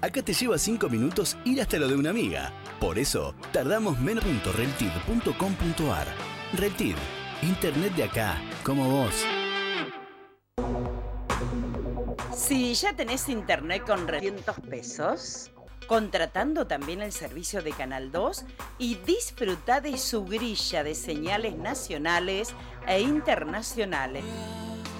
Acá te lleva 5 minutos ir hasta lo de una amiga. Por eso, tardamos menos. Reltid.com.ar. Reltid, internet de acá, como vos. Si ya tenés internet con 300 pesos, contratando también el servicio de Canal 2 y disfruta de su grilla de señales nacionales e internacionales.